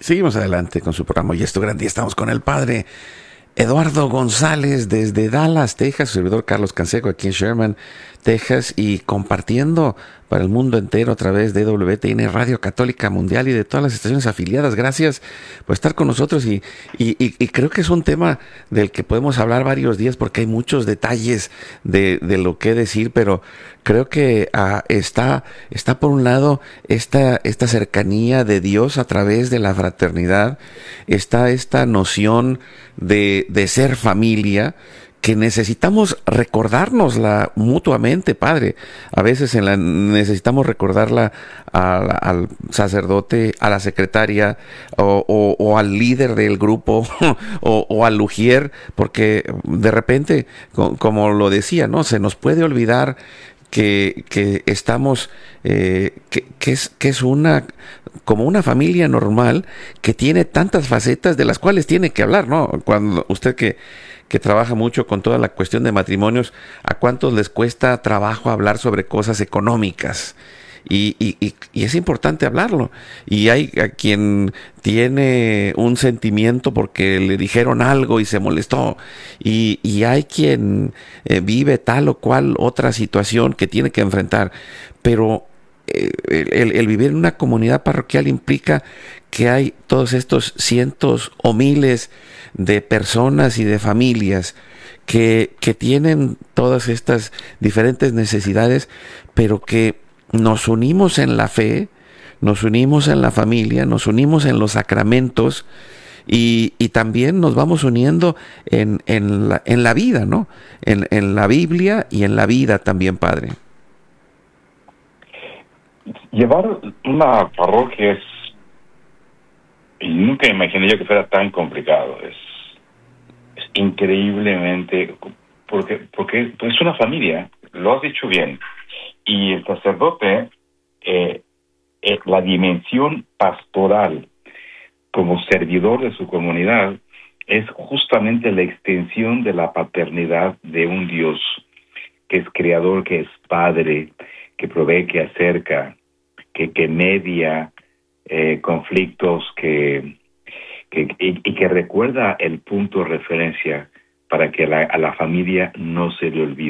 Seguimos adelante con su programa Y Esto Grande. Y estamos con el padre Eduardo González desde Dallas, Texas, su servidor Carlos Canseco aquí en Sherman, Texas, y compartiendo para el mundo entero a través de WTN Radio Católica Mundial y de todas las estaciones afiliadas. Gracias por estar con nosotros y creo que es un tema del que podemos hablar varios días porque hay muchos detalles de lo que decir, pero creo que está por un lado esta cercanía de Dios a través de la fraternidad, está esta noción de ser familia, que necesitamos recordárnosla mutuamente, Padre. A veces necesitamos recordarla al sacerdote, a la secretaria o al líder del grupo o al ujier, porque de repente, como lo decía, ¿no? Se nos puede olvidar que estamos, que es como una familia normal que tiene tantas facetas de las cuales tiene que hablar, ¿no? Cuando usted que trabaja mucho con toda la cuestión de matrimonios, ¿a cuántos les cuesta trabajo hablar sobre cosas económicas? Y es importante hablarlo. Y hay a quien tiene un sentimiento porque le dijeron algo y se molestó. Y hay quien vive tal o cual otra situación que tiene que enfrentar. Pero el vivir en una comunidad parroquial implica que hay todos estos cientos o miles de personas y de familias que tienen todas estas diferentes necesidades, pero que nos unimos en la fe, nos unimos en la familia, nos unimos en los sacramentos y también nos vamos uniendo en la vida, ¿no? En la Biblia y en la vida también, Padre. Llevar una parroquia y nunca imaginé yo que fuera tan complicado, es increíblemente, porque es una familia, lo has dicho bien, y el sacerdote, la dimensión pastoral como servidor de su comunidad es justamente la extensión de la paternidad de un Dios que es creador, que es padre, que provee, que acerca, que media conflictos, y que recuerda el punto de referencia para que a la familia no se le olvide.